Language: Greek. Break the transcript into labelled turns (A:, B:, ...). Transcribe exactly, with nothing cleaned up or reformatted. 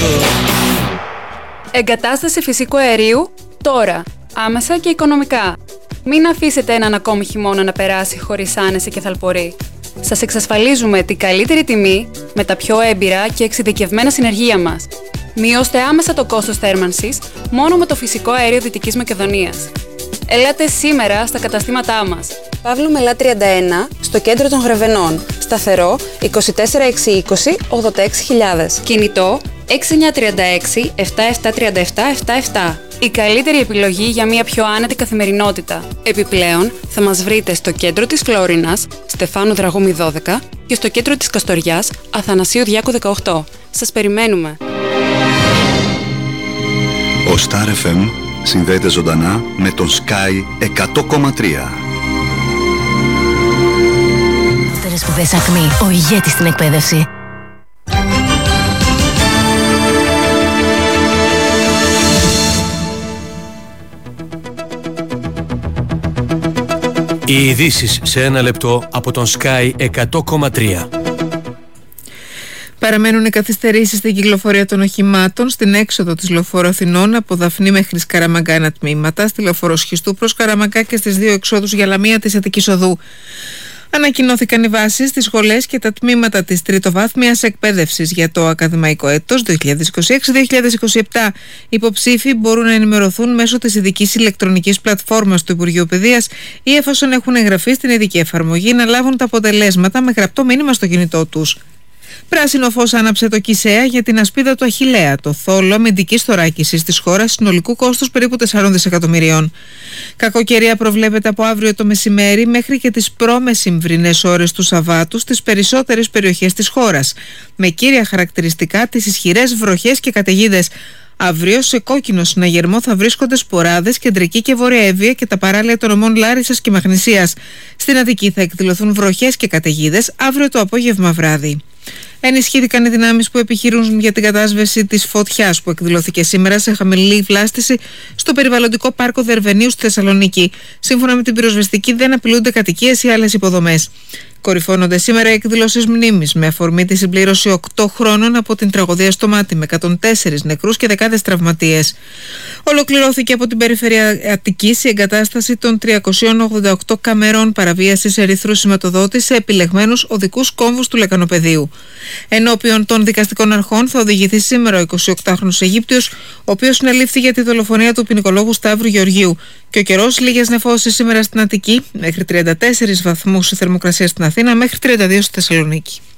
A: Εγκατάσταση φυσικού αερίου τώρα, άμεσα και οικονομικά. Μην αφήσετε έναν ακόμη χειμώνα να περάσει χωρίς άνεση και θαλπορή. Σας εξασφαλίζουμε την καλύτερη τιμή με τα πιο έμπειρα και εξειδικευμένα συνεργεία μας. Μειώστε άμεσα το κόστος θέρμανσης μόνο με το φυσικό αέριο Δυτικής Μακεδονίας. Ελάτε σήμερα στα καταστήματά μας.
B: Παύλου Μελά τριάντα ένα, στο κέντρο των Γρεβενών. Σταθερό είκοσι τέσσερα εξακόσια είκοσι ογδόντα έξι χιλιάδες.
A: Κινητό έξι εννιά τρία έξι επτά επτά τρία επτά επτά επτά. Η καλύτερη επιλογή για μια πιο άνετη καθημερινότητα. Επιπλέον, θα μας βρείτε στο κέντρο της Φλόρινας, Στεφάνου Δραγούμη δώδεκα και στο κέντρο της Καστοριάς, Αθανασίου Διάκου δεκαοκτώ. Σας περιμένουμε.
C: Ο Star εφ εμ συνδέεται ζωντανά με τον Sky εκατό κόμμα τρία.
D: Δεύτερες σπουδές Ακμή, ο ηγέτης στην εκπαίδευση.
E: Οι ειδήσεις σε ένα λεπτό από τον Sky εκατό κόμμα τρία.
F: Παραμένουν οι καθυστερήσεις στην κυκλοφορία των οχημάτων στην έξοδο της Λεωφόρου Αθηνών από Δαφνή μέχρι Σκαραμαγκάνα τμήματα, στη Λεωφόρο Σχιστού προς Καραμαγκά και στις δύο εξόδους για Λαμία της Αττικής Οδού. Ανακοινώθηκαν οι βάσεις στις σχολές και τα τμήματα της τριτοβάθμιας εκπαίδευσης για το ακαδημαϊκό έτος δύο χιλιάδες είκοσι έξι δύο χιλιάδες είκοσι επτά. Υποψήφοι μπορούν να ενημερωθούν μέσω της ειδικής ηλεκτρονικής πλατφόρμας του Υπουργείου Παιδείας ή, εφόσον έχουν εγγραφεί στην ειδική εφαρμογή, να λάβουν τα αποτελέσματα με γραπτό μήνυμα στο κινητό τους. Πράσινο φως άναψε το ΚΙΣΕΑ για την ασπίδα του Αχιλλέα, το θόλο αμυντικής θωράκισης της χώρας, συνολικού κόστους περίπου τεσσάρων δισεκατομμυρίων. Κακοκαιρία προβλέπεται από αύριο το μεσημέρι μέχρι και τις προμεσημβρινές ώρες του Σαββάτου στις περισσότερες περιοχές της χώρας, με κύρια χαρακτηριστικά τις ισχυρές βροχές και καταιγίδες. Αύριο σε κόκκινο συναγερμό θα βρίσκονται σποράδες, κεντρική και βόρεια Εύβοια και τα παράλια των νομών Λάρισσας και Μαγνησίας. Στην Αττική θα εκδηλωθούν βροχές και καταιγίδες αύριο το απόγευμα βράδυ. Ενισχύθηκαν οι δυνάμεις που επιχειρούν για την κατάσβεση της φωτιάς που εκδηλώθηκε σήμερα σε χαμηλή βλάστηση στο περιβαλλοντικό πάρκο Δερβενίου στη Θεσσαλονίκη. Σύμφωνα με την πυροσβεστική, δεν απειλούνται κατοικίες ή άλλες υποδομές. Κορυφώνονται σήμερα οι εκδηλώσεις μνήμης με αφορμή τη συμπλήρωση οκτώ χρόνων από την τραγωδία στο Μάτι, με εκατόν τέσσερις νεκρούς και δεκάδες τραυματίες. Ολοκληρώθηκε από την περιφέρεια Αττικής η εγκατάσταση των τριακοσίων ογδόντα οκτώ καμερών παραβίασης ερυθρού σηματοδότης σε επιλεγμένους οδικούς κόμβους του Λεκανοπεδίου. Ενώπιον των δικαστικών αρχών θα οδηγηθεί σήμερα ο εικοσιοκτάχρονος Αιγύπτιος, ο οποίος συνελήφθη για τη δολοφονία του ποινικολόγου Σταύρου Γεωργίου. Και ο καιρός, λίγες νεφώσεις σήμερα στην Αττική, μέχρι τριάντα τέσσερις βαθμούς η θερμοκρασία στην Αθήνα, μέχρι τριάντα δύο στη Θεσσαλονίκη.